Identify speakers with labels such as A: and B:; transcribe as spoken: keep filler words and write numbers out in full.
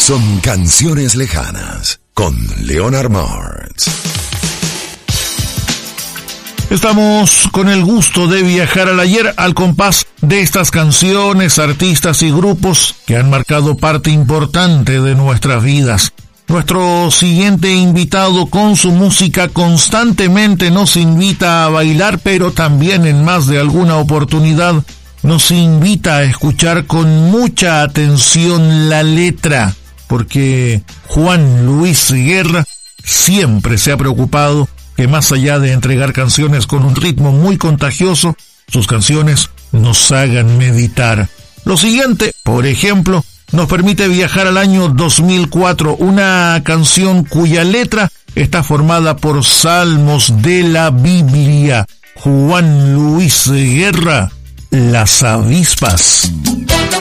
A: Son canciones lejanas con Leonard Martz.
B: Estamos con el gusto de viajar al ayer al compás de estas canciones, artistas y grupos que han marcado parte importante de nuestras vidas. Nuestro siguiente invitado con su música constantemente nos invita a bailar, pero también en más de alguna oportunidad nos invita a escuchar con mucha atención la letra, porque Juan Luis Guerra siempre se ha preocupado que más allá de entregar canciones con un ritmo muy contagioso, sus canciones nos hagan meditar. Lo siguiente, por ejemplo, nos permite viajar al año dos mil cuatro, una canción cuya letra está formada por salmos de la Biblia. Juan Luis Guerra, Las Avispas.